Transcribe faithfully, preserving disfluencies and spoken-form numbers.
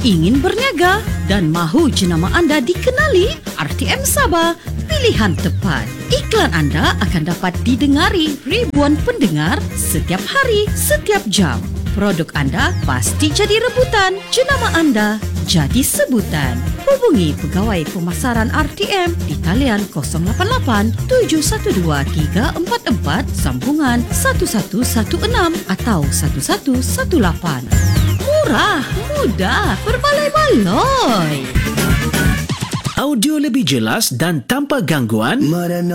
Ingin berniaga dan mahu jenama anda dikenali? R T M Sabah, pilihan tepat. Iklan anda akan dapat didengari ribuan pendengar setiap hari, setiap jam. Produk anda pasti jadi rebutan. Jenama anda jadi sebutan. Hubungi Pegawai Pemasaran R T M di talian kosong lapan lapan tujuh satu dua tiga empat empat sambungan satu satu satu enam atau satu satu satu lapan. Murah, mudah, berbaloi-baloi. Audio lebih jelas dan tanpa gangguan.